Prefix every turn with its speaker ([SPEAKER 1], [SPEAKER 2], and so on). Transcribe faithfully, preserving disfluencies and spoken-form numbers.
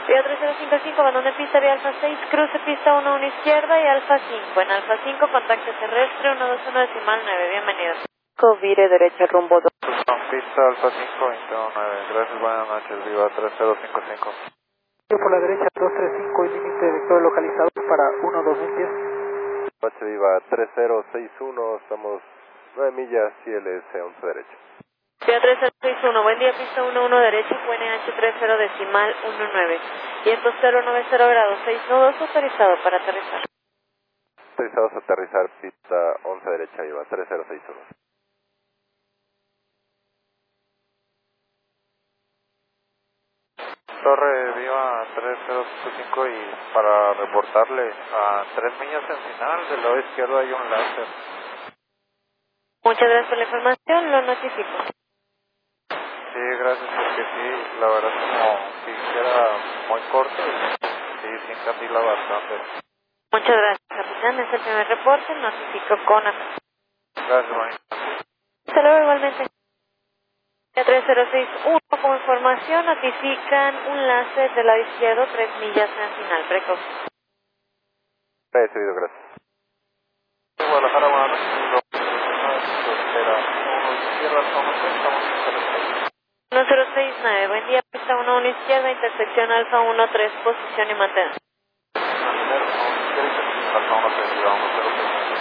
[SPEAKER 1] Vía tres cero cinco cinco, abandón de pista, vía Alfa seis, cruce pista uno uno izquierda y Alfa cinco. En Alfa cinco, contacto terrestre uno dos uno decimal nueve, bienvenido. Vire derecha rumbo dos.
[SPEAKER 2] Pista Alfa cinco, veintiuno nueve, gracias, buenas noches, Viva tres cero cinco cinco.
[SPEAKER 3] Por la derecha dos tres cinco y límite vector localizador para uno dos mil diez.
[SPEAKER 2] Noche Viva tres cero seis uno, estamos nueve millas y L S once derecha.
[SPEAKER 1] Vía tres cero seis uno, buen día, pista uno uno derecha, Q N H treinta decimal diecinueve. Viento cero noventa grados, seis nudos, autorizado para aterrizar.
[SPEAKER 2] Autorizados a aterrizar, pista once derecha, Viva tres cero seis uno. Torre Viva tres cero cinco cinco y para reportarle a tres millas en final, del lado izquierdo hay un láser.
[SPEAKER 1] Muchas gracias por la información, lo notifico.
[SPEAKER 2] Sí, gracias, porque sí, la verdad es como si hiciera muy corto, sí, sí encandila bastante.
[SPEAKER 1] Muchas gracias, capitán, es el primer reporte, notifico con a...
[SPEAKER 2] Gracias, Juanita.
[SPEAKER 1] Hasta luego, igualmente. tres cero seis uno, como información, notifican un láser del lado izquierdo, tres millas en final, precoz.
[SPEAKER 2] Recibido, gracias. Guadalajara, buenas noches.
[SPEAKER 1] uno cero seis nueve, buen día, pista uno uno izquierda, intersección Alfa uno tres, posición y mantén.
[SPEAKER 2] Alfa uno tres,